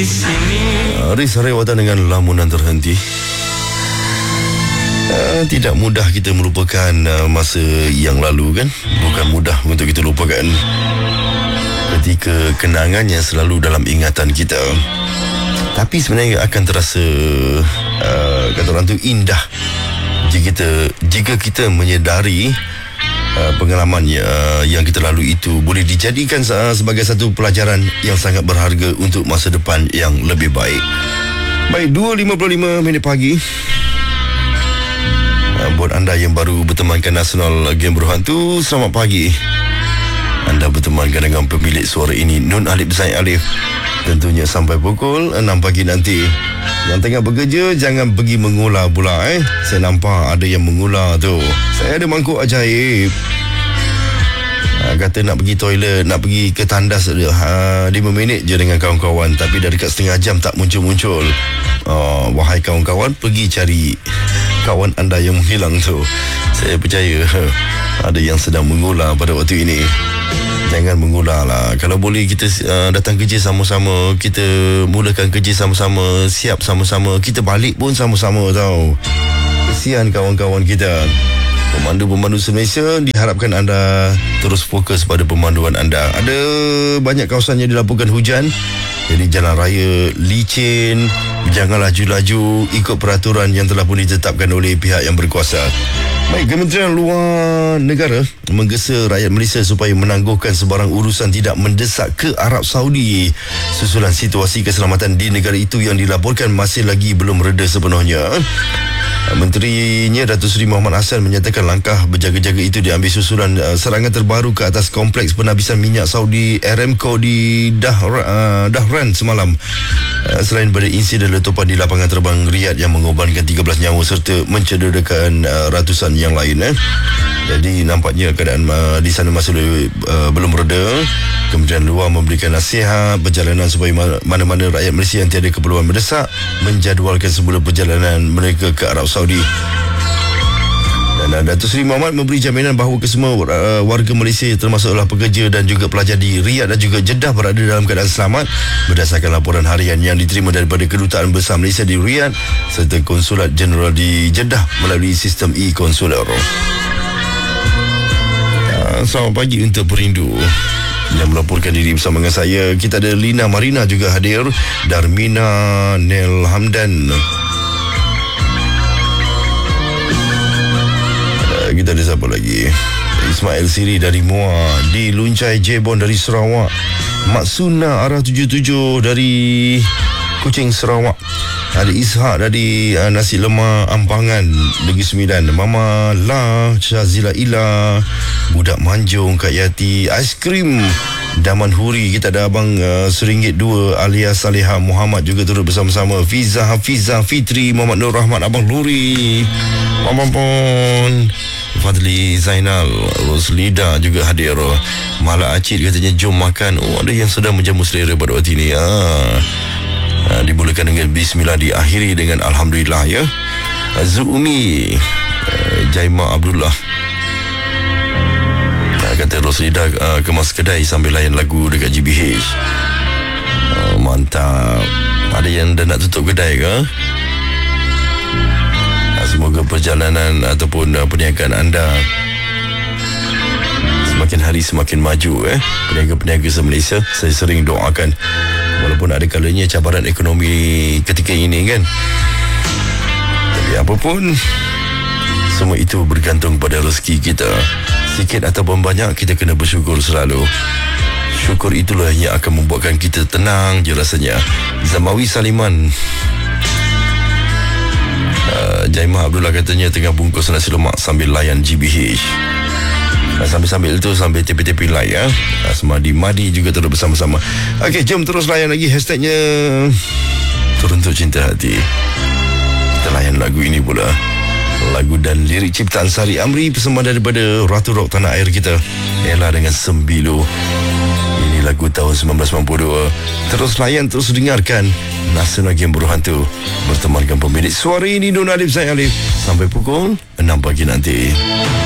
Haris Haryawardana dengan Lamunan Terhenti. Tidak mudah kita melupakan masa yang lalu kan. Bukan mudah untuk kita lupakan ketika kenangannya selalu dalam ingatan kita. Tapi sebenarnya akan terasa kata orang tu indah jika kita menyedari pengalaman yang kita lalui itu boleh dijadikan sebagai satu pelajaran yang sangat berharga untuk masa depan yang lebih baik. Baik, 2.55 minit pagi. Buat anda yang baru bertemankan Nasional Game Berhantu, selamat pagi. Anda bertemankan dengan pemilik suara ini, Nun Alif Zain Alif. Tentunya sampai pukul 6 pagi nanti. Yang tengah bekerja, jangan pergi mengular pula Saya nampak ada yang mengular tu. Saya ada mangkuk ajaib. Kata nak pergi toilet, nak pergi ke tandas 5 minit je dengan kawan-kawan. Tapi dah dekat setengah jam tak muncul-muncul. Wahai kawan-kawan, pergi cari kawan anda yang menghilang tu. Saya percaya ada yang sedang mengular pada waktu ini. Jangan mengular lah. Kalau boleh kita datang kerja sama-sama, kita mulakan kerja sama-sama, siap sama-sama, kita balik pun sama-sama tau. Kesian kawan-kawan kita. Pemandu-pemandu se-Malaysia, diharapkan anda terus fokus pada pemanduan anda. Ada banyak kawasan yang dilaporkan hujan, jadi jalan raya licin. Jangan laju-laju, ikut peraturan yang telah pun ditetapkan oleh pihak yang berkuasa. Baik, Kementerian Luar Negara menggesa rakyat Malaysia supaya menangguhkan sebarang urusan tidak mendesak ke Arab Saudi susulan situasi keselamatan di negara itu yang dilaporkan masih lagi belum reda sepenuhnya. Menterinya Datuk Seri Muhammad Hassan menyatakan langkah berjaga-jaga itu diambil susulan serangan terbaru ke atas kompleks penabisan minyak Saudi Aramco di Dhahran semalam. Selain pada insiden letupan di lapangan terbang Riyadh yang mengorbankan 13 nyawa serta mencederakan ratusan yang lain. Jadi nampaknya keadaan di sana masih belum reda. Kementerian Luar memberikan nasihat perjalanan supaya mana-mana rakyat Malaysia yang tiada keperluan mendesak menjadualkan semula perjalanan mereka ke Arab Saudi. Dan Datuk Seri Muhammad memberi jaminan bahawa kesemua warga Malaysia termasuklah pekerja dan juga pelajar di Riyadh dan juga Jeddah berada dalam keadaan selamat berdasarkan laporan harian yang diterima daripada Kedutaan Besar Malaysia di Riyadh serta Konsulat Jeneral di Jeddah melalui sistem e-konsuler. Selamat pagi untuk perindu yang melaporkan diri bersama dengan saya. Kita ada Lina Marina juga hadir, Darmina Nel Hamdan. Kita ada siapa lagi? Ismail Siri dari Muar, di Luncai Jebon dari Sarawak, Maksuna arah 77 dari Kuching Sarawak. Ada Ishak dari Nasi Lemak Ampangan Negeri Sembilan, Mama La Syazila Ila, Budak Manjung Kak Yati, Aiskrim Daman Huri. Kita ada Abang RM1 alias Saleha Muhammad juga turut bersama-sama. Fiza Hafiza Fitri Muhammad Nur Rahmat Abang Luri, Pon Fadli Zainal Roslida juga hadir. Malak Acid katanya jom makan. Ada yang sedang menjamu selera pada waktu ini. Dimulakan dengan Bismillah, diakhiri dengan Alhamdulillah ya. Zumi Jaima Abdullah kata Roslida kemas kedai sambil layan lagu dekat GBH. Mantap. Ada yang dah nak tutup kedai ke? Semoga perjalanan ataupun perniagaan anda semakin hari semakin maju. Peniaga-peniaga se-Malaysia, saya sering doakan, walaupun ada kalanya cabaran ekonomi ketika ini kan. Tapi apapun, semua itu bergantung pada rezeki kita. Sikit ataupun banyak, kita kena bersyukur selalu. Syukur itulah yang akan membuatkan kita tenang je rasanya. Zamawi Saliman Jaimah Abdullah katanya tengah bungkus nasi lemak sambil layan GBH. Sambil-sambil itu sambil tepi-tepi layan. Semadi Madi juga terus bersama-sama. Okey, jom terus layan lagi hashtagnya Teruntuk Cinta Hati. Kita layan lagu ini pula. Lagu dan lirik ciptaan Sari Amri, persembahan daripada Ratu Rock tanah air kita, Ella dengan Sembilu. Ini lagu tahun 1992. Terus layan, terus dengarkan Nasional Game Berhantu bertemankan pemilik suara ini, Nun Alif Zain Alif, sampai pukul 6 pagi nanti.